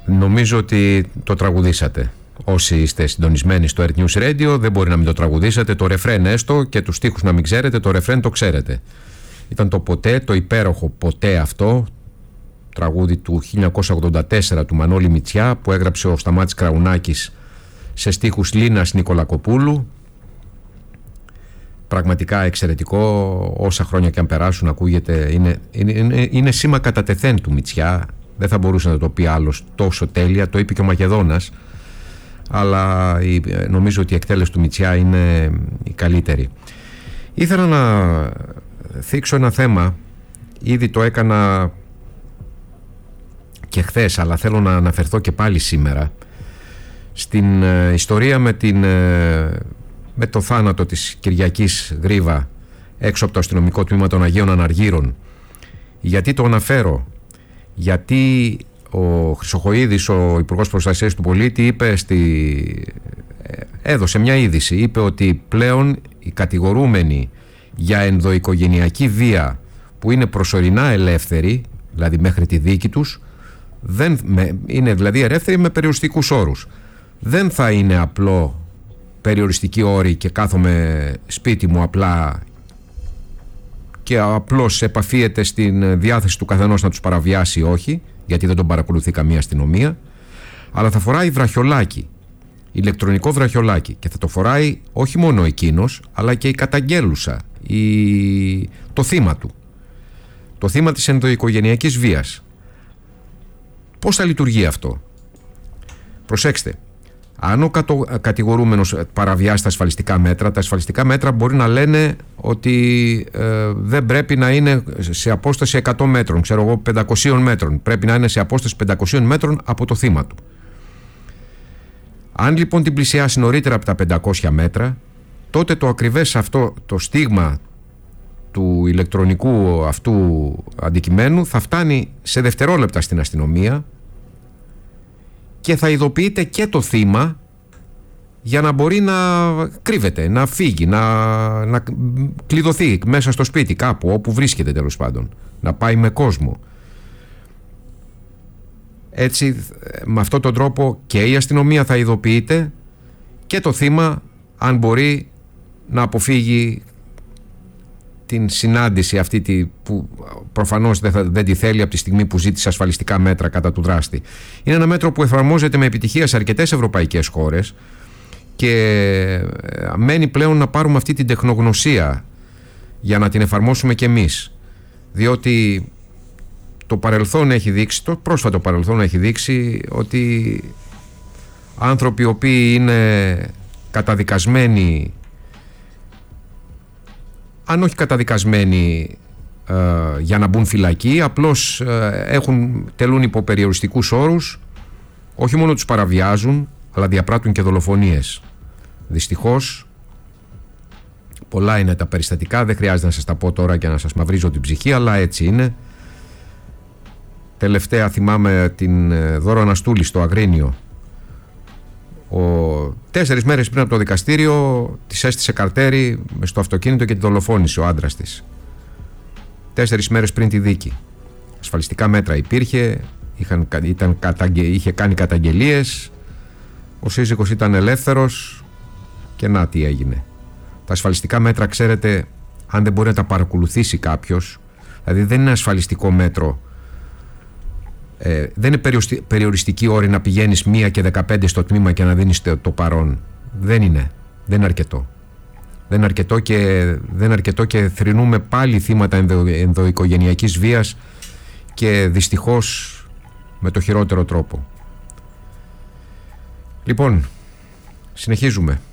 Νομίζω ότι το τραγουδήσατε. Όσοι είστε συντονισμένοι στο Earth News Radio, δεν μπορεί να μην το τραγουδήσατε. Το ρεφρέν έστω, και τους στίχους να μην ξέρετε, το ρεφρέν το ξέρετε. Ήταν το «Ποτέ», το υπέροχο «Ποτέ» αυτό, τραγούδι του 1984 του Μανώλη Μητσιά, που έγραψε ο Σταμάτης Κραουνάκης σε στίχους Λίνας Νικολακοπούλου. Πραγματικά εξαιρετικό, όσα χρόνια και αν περάσουν ακούγεται, είναι σήμα κατά τεθέν του Μητσιά. Δεν θα μπορούσε να το πει άλλος τόσο τέλεια, το είπε και ο Μακεδόνας, αλλά νομίζω ότι η εκτέλεση του Μητσιά είναι η καλύτερη. Ήθελα να θίξω ένα θέμα, ήδη το έκανα και χθες, αλλά θέλω να αναφερθώ και πάλι σήμερα στην ιστορία με το θάνατο της Κυριακής Γρίβα έξω από το αστυνομικό τμήμα των Αγίων Αναργύρων. Γιατί το αναφέρω? Γιατί ο Χρυσοχοΐδης, ο Υπουργός Προστασίας του Πολίτη, έδωσε μια είδηση. Είπε ότι πλέον οι κατηγορούμενοι για ενδοοικογενειακή βία, που είναι προσωρινά ελεύθεροι, δηλαδή μέχρι τη δίκη τους, είναι δηλαδή ελεύθεροι με περιοριστικούς όρους. Δεν θα είναι απλό περιοριστική όρη και κάθομαι σπίτι μου απλά και απλώς επαφίεται στην διάθεση του καθενός να τους παραβιάσει ή όχι, γιατί δεν τον παρακολουθεί καμία αστυνομία, αλλά θα φοράει βραχιολάκι, ηλεκτρονικό βραχιολάκι, και θα το φοράει όχι μόνο εκείνος, αλλά και η καταγγέλουσα, το θύμα του, το θύμα της ενδοοικογενειακής βίας. Πώς θα λειτουργεί αυτό? Προσέξτε. Αν ο κατηγορούμενος παραβιάσει τα ασφαλιστικά μέτρα μπορεί να λένε ότι δεν πρέπει να είναι σε απόσταση 100 μέτρων, 500 μέτρων. Πρέπει να είναι σε απόσταση 500 μέτρων από το θύμα του. Αν λοιπόν την πλησιάσει νωρίτερα από τα 500 μέτρα, τότε το ακριβές αυτό το στίγμα του ηλεκτρονικού αυτού αντικειμένου θα φτάνει σε δευτερόλεπτα στην αστυνομία και θα ειδοποιείται και το θύμα για να μπορεί να κρύβεται, να φύγει, να κλειδωθεί μέσα στο σπίτι κάπου, όπου βρίσκεται τέλος πάντων, να πάει με κόσμο. Έτσι, με αυτόν τον τρόπο και η αστυνομία θα ειδοποιείται και το θύμα, αν μπορεί να αποφύγει την συνάντηση αυτή που προφανώς δεν τη θέλει από τη στιγμή που ζήτησε ασφαλιστικά μέτρα κατά του δράστη. Είναι ένα μέτρο που εφαρμόζεται με επιτυχία σε αρκετές ευρωπαϊκές χώρες και μένει πλέον να πάρουμε αυτή την τεχνογνωσία για να την εφαρμόσουμε και εμείς, διότι το παρελθόν έχει δείξει, το πρόσφατο παρελθόν έχει δείξει ότι άνθρωποι οι οποίοι είναι καταδικασμένοι, αν όχι καταδικασμένοι για να μπουν φυλακή, απλώς τελούν υπό περιοριστικούς όρους, όχι μόνο τους παραβιάζουν, αλλά διαπράττουν και δολοφονίες. Δυστυχώς πολλά είναι τα περιστατικά, δεν χρειάζεται να σας τα πω τώρα και να σας μαυρίζω την ψυχή, αλλά έτσι είναι. Τελευταία θυμάμαι την Δώρο Αναστούλη στο Αγρίνιο. 4 μέρες πριν από το δικαστήριο της έστησε καρτέρι στο αυτοκίνητο και τη δολοφόνησε ο άντρας της. 4 μέρες πριν τη δίκη. Ασφαλιστικά μέτρα υπήρχε, είχε κάνει καταγγελίες, ο σύζυγος ήταν ελεύθερος και να τι έγινε. Τα ασφαλιστικά μέτρα, ξέρετε, αν δεν μπορεί να τα παρακολουθήσει κάποιος, δηλαδή δεν είναι ασφαλιστικό μέτρο, δεν είναι περιοριστική όρη να πηγαίνεις 1 και 15 στο τμήμα και να δίνεις το παρόν. Δεν είναι αρκετό. Δεν είναι αρκετό και θρηνούμε πάλι θύματα ενδοοικογενειακής βίας και δυστυχώς με το χειρότερο τρόπο. Λοιπόν, συνεχίζουμε.